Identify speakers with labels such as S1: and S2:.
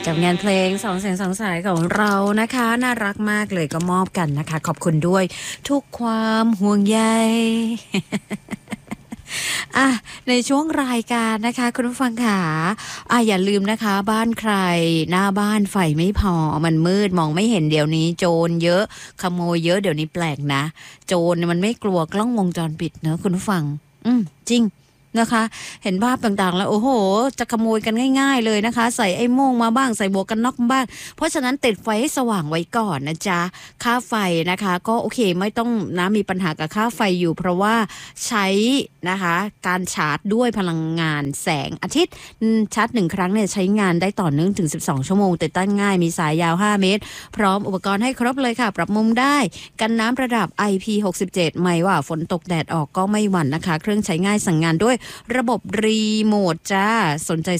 S1: กับงานเพลงสองเสียงสองสายของเรานะคะน่ารักมากเลยก็มอบกันนะคะขอบคุณด้วยทุกความห่วงใย อ่ะในช่วงรายการนะคะคุณผู้ฟังค่ะอย่าลืมนะคะบ้านใครหน้าบ้านไฟไม่พอมันมืดมองไม่เห็นเดี๋ยวนี้โจรเยอะขโมยเยอะเดี๋ยวนี้แปลกนะโจรมันไม่กลัวกล้องวงจรปิดเนอะคุณผู้ฟังจริงนะคะเห็นภาพต่างๆแล้วโอ้โหจะขโมยกันง่ายๆเลยนะคะใส่ไอ้โม่งมาบ้างใส่หมวกกันน็อกบ้างเพราะฉะนั้นติดไฟให้สว่างไว้ก่อนนะจ๊ะค่าไฟนะคะก็โอเคไม่ต้องนะมีปัญหากับค่าไฟอยู่เพราะว่าใช้นะคะการชาร์จด้วยพลังงานแสงอาทิตย์ชาร์จ1ครั้งเนี่ยใช้งานได้ต่อเนื่องถึง12ชั่วโมงติดตั้งง่ายมีสายยาว5เมตรพร้อมอุปกรณ์ให้ครบเลยค่ะปรับมุมได้กันน้ำระดับ IP67 ไม่ว่าฝนตกแดดออกก็ไม่หวั่นนะคะเครื่องใช้ง่ายสั่งงานด้วยระบบรีโมทจ้าสนใจ